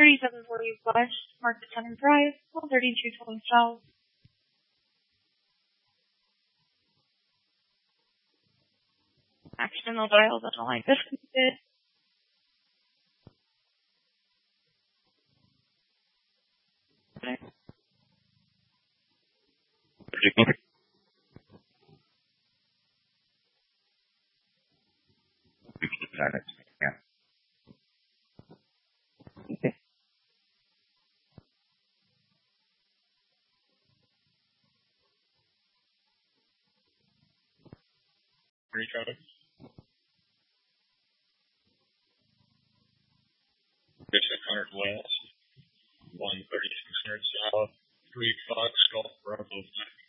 3740 West, Market Center Drive, 13220 South. Accidental dial that the line disconnected. Okay. Yeah. Okay. Traffic. 600 West, 13600 South, 3 Fox Golf Bravo 5.